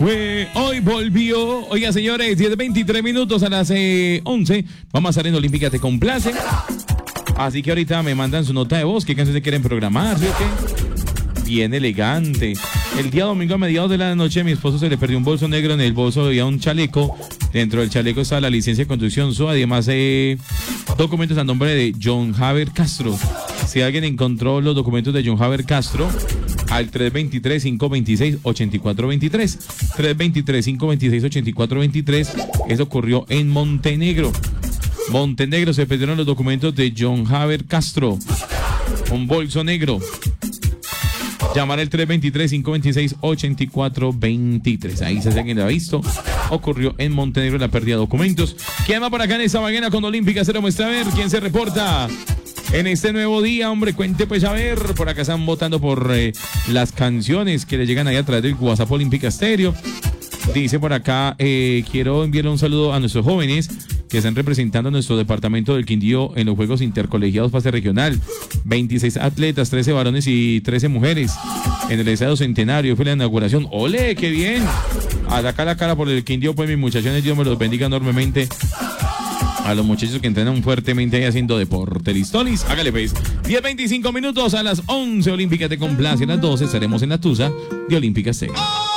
Hoy volvió. Oiga, señores, 10:23 minutos a las 11. Vamos a estar en Olímpica Te Complace. Así que ahorita me mandan su nota de voz. ¿Qué canciones quieren programar? ¿Sí o qué? Bien elegante. El día domingo a mediados de la noche, a mi esposo se le perdió un bolso negro. En el bolso había un chaleco. Dentro del chaleco estaba la licencia de conducción SUA. Además, documentos a nombre de John Javier Castro. Si alguien encontró los documentos de John Javier Castro, al 323-526-8423. 323-526-8423. Eso ocurrió en Montenegro. Montenegro, se perdieron los documentos de John Javier Castro. Un bolso negro. Llamar al 323-526-8423. Ahí se alguien lo ha visto. Ocurrió en Montenegro la pérdida de documentos. ¿Quién va por acá en esta mañana con Olímpica? Se lo muestra a ver quién se reporta en este nuevo día, hombre. Cuente pues a ver. Por acá están votando por las canciones que le llegan ahí a través del WhatsApp Olímpica Estéreo. Dice por acá, quiero enviarle un saludo a nuestros jóvenes que están representando a nuestro departamento del Quindío en los Juegos Intercolegiados Fase Regional. 26 atletas, 13 varones y 13 mujeres en el Estadio Centenario. Fue la inauguración. ¡Ole, qué bien! A sacar la cara por el Quindío, pues mis muchachones, Dios me los bendiga enormemente. A los muchachos que entrenan fuertemente ahí haciendo deporte. ¿Listolis? Hágale pues. 10:25 minutos a las 11. Olímpica Te Complace. A las 12 estaremos en la Tusa de Olímpica Estéreo.